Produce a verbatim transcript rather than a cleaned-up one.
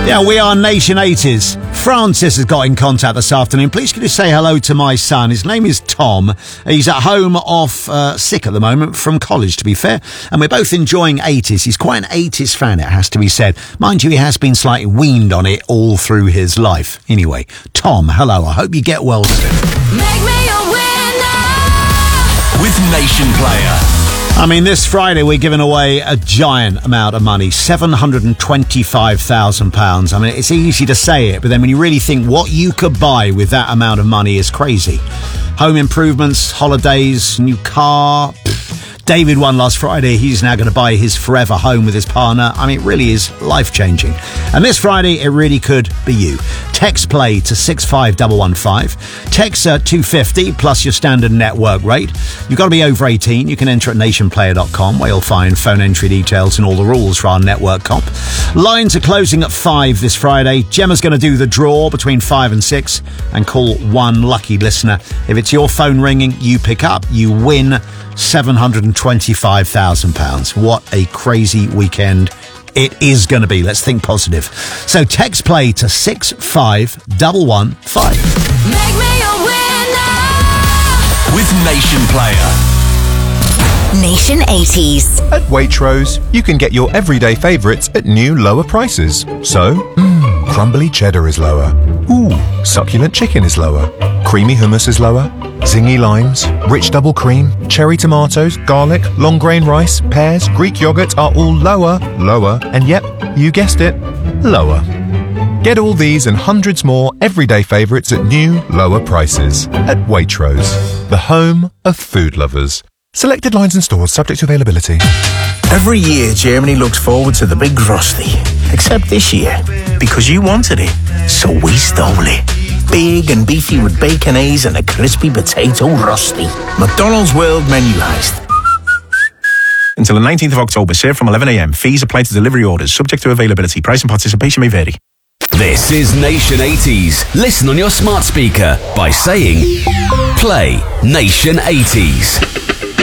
Yeah, we are Nation eighties. Francis has got in contact this afternoon. Please could you say hello to my son? His name is Tom. He's at home off uh, sick at the moment from college, to be fair. And we're both enjoying eighties. He's quite an eighties fan, it has to be said. Mind you, he has been slightly weaned on it all through his life. Anyway, Tom, hello. I hope you get well soon. Make me a winner with Nation Player. I mean, this Friday we're giving away a giant amount of money, seven hundred twenty-five thousand pounds. I mean, it's easy to say it, but then when you really think what you could buy with that amount of money is crazy. Home improvements, holidays, new car. Pfft. David won last Friday. He's now going to buy his forever home with his partner. I mean, it really is life-changing. And this Friday, it really could be you. Text play to six five one one five. Text uh, two fifty plus your standard network rate. You've got to be over eighteen. You can enter at nation player dot com where you'll find phone entry details and all the rules for our network comp. Lines are closing at five this Friday. Gemma's going to do the draw between five and six and call one lucky listener. If it's your phone ringing, you pick up, you win seven hundred twenty-five thousand pounds. What a crazy weekend it is going to be. Let's think positive. So text play to six five one one five. Make me a winner with Nation Player. Nation eighties. At Waitrose, you can get your everyday favourites at new lower prices. So, mmm, crumbly cheddar is lower. Ooh, succulent chicken is lower. Creamy hummus is lower. Zingy limes, rich double cream, cherry tomatoes, garlic, long grain rice, pears, Greek yogurt are all lower, lower, and yep, you guessed it, lower. Get all these and hundreds more everyday favourites at new, lower prices. At Waitrose, the home of food lovers. Selected lines and stores subject to availability. Every year, Germany looks forward to the big Rusty. Except this year, because you wanted it, so we stole it. Big and beefy with baconaise and a crispy potato Rusty. McDonald's World Menu Heist. Until the nineteenth of October, served from eleven a.m. Fees apply to delivery orders, subject to availability. Price and participation may vary. This is Nation eighties. Listen on your smart speaker by saying, play Nation eighties.